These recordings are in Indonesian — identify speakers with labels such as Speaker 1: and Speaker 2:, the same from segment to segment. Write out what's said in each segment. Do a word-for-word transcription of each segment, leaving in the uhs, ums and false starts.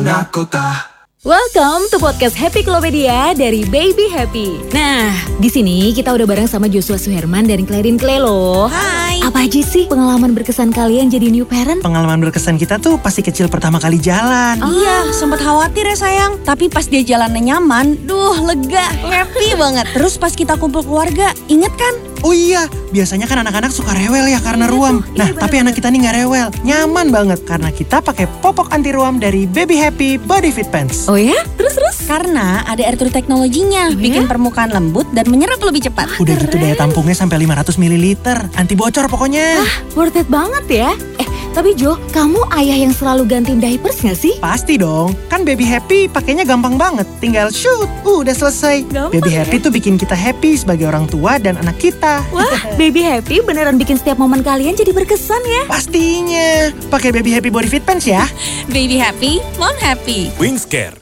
Speaker 1: Nakota.
Speaker 2: Welcome to podcast Happy Klopedia dari Baby Happy. Nah, di sini kita udah bareng sama Joshua Suherman dan Clarin Clay loh.
Speaker 3: Hai.
Speaker 2: Apa aja sih pengalaman berkesan kalian jadi new parent?
Speaker 4: Pengalaman berkesan kita tuh pasti kecil pertama kali jalan.
Speaker 3: Oh. Iya, sempat khawatir ya sayang. Tapi pas dia jalannya nyaman, duh lega, happy banget. Terus pas kita kumpul keluarga, inget kan?
Speaker 4: Oh iya, biasanya kan anak-anak suka rewel ya karena
Speaker 2: Iya
Speaker 4: ruam.
Speaker 2: tuh,
Speaker 4: Nah,
Speaker 2: iya
Speaker 4: tapi anak kita nih nggak rewel, nyaman banget karena kita pakai popok anti ruam dari Baby Happy Body Fit Pants.
Speaker 2: Oh ya? Terus-terus?
Speaker 3: Karena ada air true teknologinya,
Speaker 2: Oh,
Speaker 3: bikin
Speaker 2: ya?
Speaker 3: permukaan lembut dan menyerap lebih cepat.
Speaker 4: Udah gitu daya tampungnya sampai lima ratus mililiter, anti bocor pokoknya.
Speaker 2: Worth it banget ya. Eh, tapi Jo, kamu ayah yang selalu gantiin diapers gak sih?
Speaker 4: Pasti dong, kan Baby Happy pakainya gampang banget, tinggal shoot, uh, udah selesai.
Speaker 2: Gampang
Speaker 4: Baby
Speaker 2: ya?
Speaker 4: Happy tuh bikin kita happy sebagai orang tua dan anak kita.
Speaker 2: Wah, Baby Happy beneran bikin setiap momen kalian jadi berkesan ya.
Speaker 4: Pastinya, pakai Baby Happy Body Fit Pants ya.
Speaker 3: Baby happy, mom happy.
Speaker 5: Wingscare.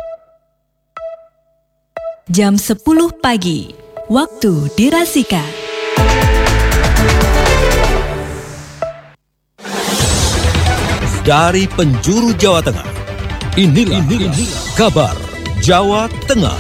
Speaker 6: Jam sepuluh pagi, waktu dirasika.
Speaker 5: Dari penjuru Jawa Tengah, inilah, inilah kabar Jawa Tengah.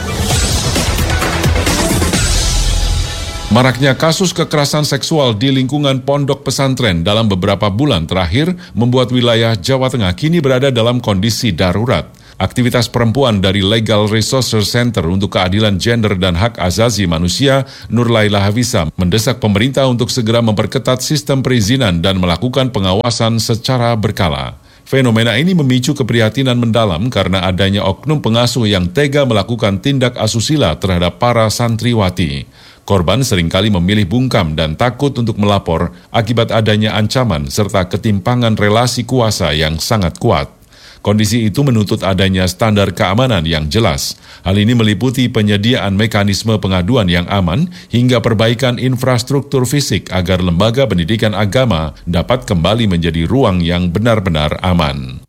Speaker 7: Maraknya kasus kekerasan seksual di lingkungan pondok pesantren dalam beberapa bulan terakhir membuat wilayah Jawa Tengah kini berada dalam kondisi darurat. Aktivitas perempuan dari Legal Resources Center untuk Keadilan Gender dan Hak Asasi Manusia, Nur Laila Hafisa, mendesak pemerintah untuk segera memperketat sistem perizinan dan melakukan pengawasan secara berkala. Fenomena ini memicu keprihatinan mendalam karena adanya oknum pengasuh yang tega melakukan tindak asusila terhadap para santriwati. Korban seringkali memilih bungkam dan takut untuk melapor akibat adanya ancaman serta ketimpangan relasi kuasa yang sangat kuat. Kondisi itu menuntut adanya standar keamanan yang jelas. Hal ini meliputi penyediaan mekanisme pengaduan yang aman hingga perbaikan infrastruktur fisik agar lembaga pendidikan agama dapat kembali menjadi ruang yang benar-benar aman.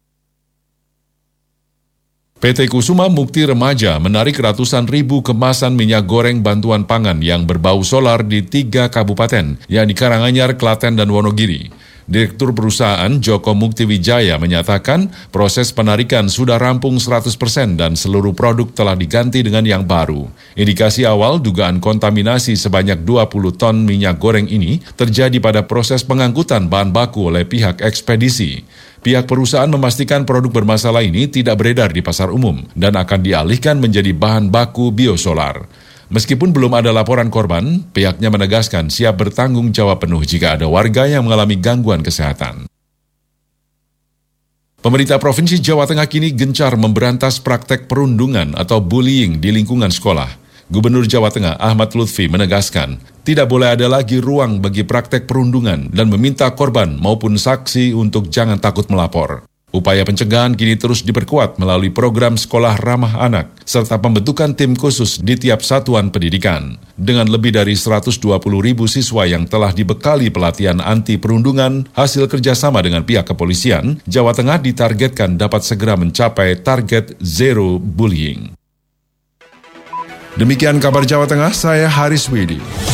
Speaker 7: P T Kusuma Mukti Remaja menarik ratusan ribu kemasan minyak goreng bantuan pangan yang berbau solar di tiga kabupaten, yakni Karanganyar, Klaten, dan Wonogiri. Direktur perusahaan Joko Mukti Wijaya menyatakan proses penarikan sudah rampung seratus persen dan seluruh produk telah diganti dengan yang baru. Indikasi awal dugaan kontaminasi sebanyak dua puluh ton minyak goreng ini terjadi pada proses pengangkutan bahan baku oleh pihak ekspedisi. Pihak perusahaan memastikan produk bermasalah ini tidak beredar di pasar umum dan akan dialihkan menjadi bahan baku biosolar. Meskipun belum ada laporan korban, pihaknya menegaskan siap bertanggung jawab penuh jika ada warga yang mengalami gangguan kesehatan. Pemerintah Provinsi Jawa Tengah kini gencar memberantas praktek perundungan atau bullying di lingkungan sekolah. Gubernur Jawa Tengah Ahmad Lutfi menegaskan, tidak boleh ada lagi ruang bagi praktek perundungan dan meminta korban maupun saksi untuk jangan takut melapor. Upaya pencegahan kini terus diperkuat melalui program sekolah ramah anak, serta pembentukan tim khusus di tiap satuan pendidikan. Dengan lebih dari seratus dua puluh ribu siswa yang telah dibekali pelatihan anti perundungan, hasil kerjasama dengan pihak kepolisian, Jawa Tengah ditargetkan dapat segera mencapai target zero bullying. Demikian kabar Jawa Tengah, saya Haris Widi.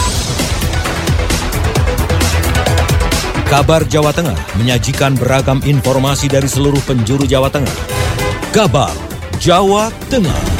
Speaker 5: Kabar Jawa Tengah menyajikan beragam informasi dari seluruh penjuru Jawa Tengah. Kabar Jawa Tengah.